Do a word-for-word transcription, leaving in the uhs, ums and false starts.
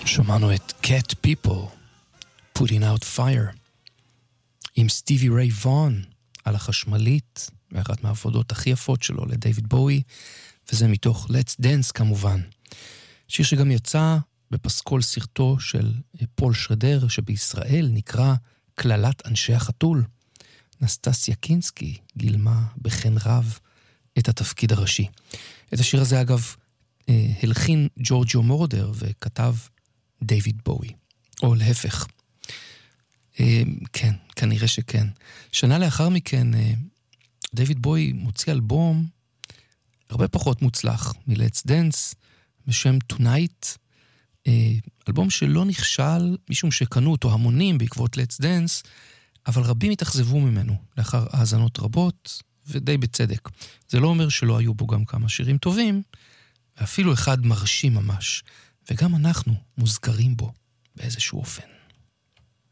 שמענו את Cat People, Putting Out Fire, עם סטיבי ריי וון על החשמלית, ואחת מהעבודות הכי יפות שלו לדייוויד בואי, וזה מתוך Let's Dance כמובן. שיר שגם יצא בפסקול סרטו של פול שרדר, שבישראל נקרא כללת אנשי החתול. נסטסיה קינסקי גילמה בחן רב את התפקיד הראשי. את השיר הזה אגב הלחין ג'ורג'יו מורדר וכתב דיוויד בואי, או להפך. כן, כנראה שכן. שנה לאחר מכן דיוויד בואי מוציא אלבום הרבה פחות מוצלח מ-Let's Dance בשם Tonight, אלבום שלא נכשל משום שקנו אותו המונים בעקבות Let's Dance, אבל רבים התאכזבו ממנו לאחר האזנות רבות ודי בצדק. זה לא אומר שלא היו בו גם כמה שירים טובים, ואפילו אחד מרשים ממש, וגם אנחנו מוזכרים בו באיזשהו אופן.